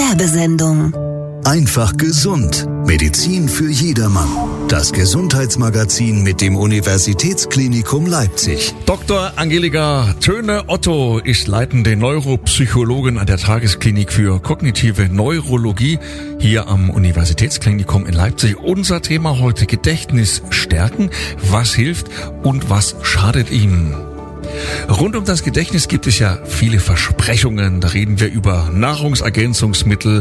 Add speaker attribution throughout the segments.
Speaker 1: Werbesendung.
Speaker 2: Einfach gesund. Medizin für jedermann. Das Gesundheitsmagazin mit dem Universitätsklinikum Leipzig.
Speaker 3: Dr. Angelika Töne-Otto ist leitende Neuropsychologin an der Tagesklinik für kognitive Neurologie hier am Universitätsklinikum in Leipzig. Unser Thema heute: Gedächtnis stärken. Was hilft und was schadet ihm? Rund um das Gedächtnis gibt es ja viele Versprechungen. Da reden wir über Nahrungsergänzungsmittel,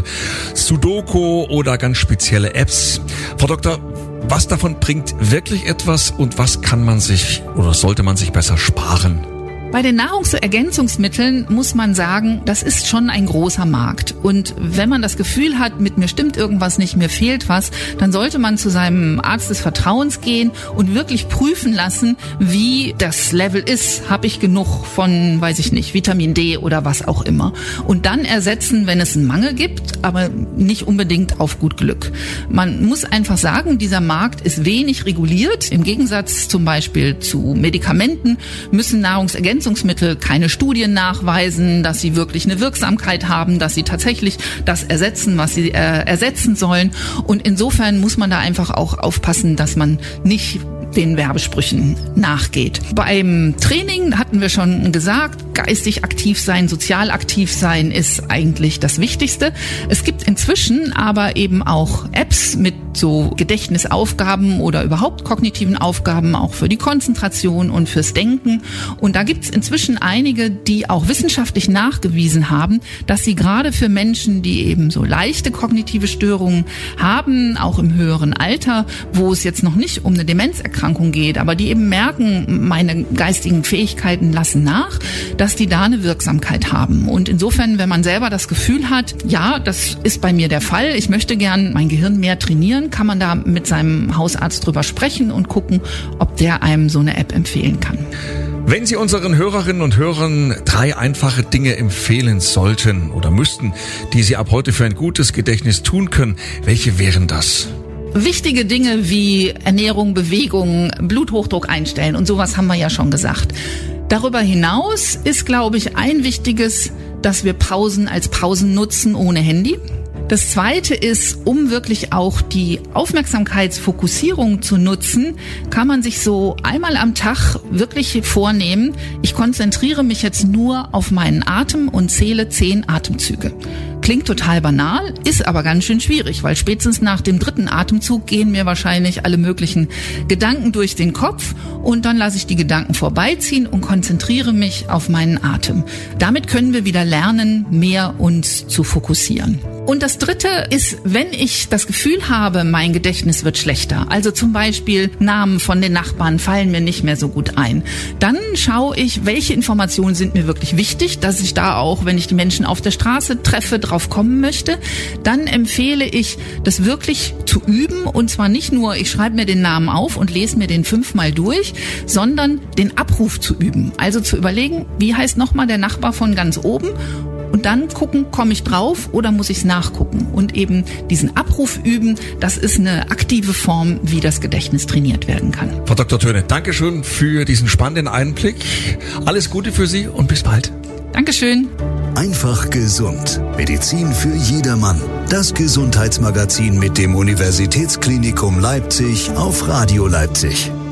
Speaker 3: Sudoku oder ganz spezielle Apps. Frau Doktor, was davon bringt wirklich etwas und was kann man sich oder sollte man sich besser sparen?
Speaker 4: Bei den Nahrungsergänzungsmitteln muss man sagen, das ist schon ein großer Markt. Und wenn man das Gefühl hat, mit mir stimmt irgendwas nicht, mir fehlt was, dann sollte man zu seinem Arzt des Vertrauens gehen und wirklich prüfen lassen, wie das Level ist. Habe ich genug von, weiß ich nicht, Vitamin D oder was auch immer. Und dann ersetzen, wenn es einen Mangel gibt, aber nicht unbedingt auf gut Glück. Man muss einfach sagen, dieser Markt ist wenig reguliert. Im Gegensatz zum Beispiel zu Medikamenten müssen Nahrungsergänzungsmittel keine Studien nachweisen, dass sie wirklich eine Wirksamkeit haben, dass sie tatsächlich das ersetzen, was sie ersetzen sollen. Und insofern muss man da einfach auch aufpassen, dass man nicht den Werbesprüchen nachgeht. Beim Training hatten wir schon gesagt, geistig aktiv sein, sozial aktiv sein ist eigentlich das Wichtigste. Es gibt inzwischen aber eben auch Apps mit so Gedächtnisaufgaben oder überhaupt kognitiven Aufgaben, auch für die Konzentration und fürs Denken. Und da gibt es inzwischen einige, die auch wissenschaftlich nachgewiesen haben, dass sie gerade für Menschen, die eben so leichte kognitive Störungen haben, auch im höheren Alter, wo es jetzt noch nicht um eine Demenzerkrankung geht, aber die eben merken, meine geistigen Fähigkeiten lassen nach, dass die da eine Wirksamkeit haben. Und insofern, wenn man selber das Gefühl hat, ja, das ist bei mir der Fall, ich möchte gern mein Gehirn mehr trainieren, kann man da mit seinem Hausarzt drüber sprechen und gucken, ob der einem so eine App empfehlen kann.
Speaker 3: Wenn Sie unseren Hörerinnen und Hörern 3 einfache Dinge empfehlen sollten oder müssten, die Sie ab heute für ein gutes Gedächtnis tun können, welche wären das?
Speaker 4: Wichtige Dinge wie Ernährung, Bewegung, Bluthochdruck einstellen und sowas haben wir ja schon gesagt. Darüber hinaus ist, glaube ich, ein wichtiges, dass wir Pausen als Pausen nutzen ohne Handy. Das Zweite ist, um wirklich auch die Aufmerksamkeitsfokussierung zu nutzen, kann man sich so einmal am Tag wirklich vornehmen, ich konzentriere mich jetzt nur auf meinen Atem und zähle 10 Atemzüge. Klingt total banal, ist aber ganz schön schwierig, weil spätestens nach dem 3. Atemzug gehen mir wahrscheinlich alle möglichen Gedanken durch den Kopf und dann lasse ich die Gedanken vorbeiziehen und konzentriere mich auf meinen Atem. Damit können wir wieder lernen, mehr uns zu fokussieren. Und das Dritte ist, wenn ich das Gefühl habe, mein Gedächtnis wird schlechter, also zum Beispiel Namen von den Nachbarn fallen mir nicht mehr so gut ein, dann schaue ich, welche Informationen sind mir wirklich wichtig, dass ich da auch, wenn ich die Menschen auf der Straße treffe, drauf kommen möchte. Dann empfehle ich, das wirklich zu üben, und zwar nicht nur, ich schreibe mir den Namen auf und lese mir den 5-mal durch, sondern den Abruf zu üben. Also zu überlegen, wie heißt nochmal der Nachbar von ganz oben? Und dann gucken, komme ich drauf oder muss ich es nachgucken? Und eben diesen Abruf üben, das ist eine aktive Form, wie das Gedächtnis trainiert werden kann.
Speaker 3: Frau Dr. Töne, Dankeschön für diesen spannenden Einblick. Alles Gute für Sie und bis bald.
Speaker 4: Dankeschön.
Speaker 2: Einfach gesund. Medizin für jedermann. Das Gesundheitsmagazin mit dem Universitätsklinikum Leipzig auf Radio Leipzig.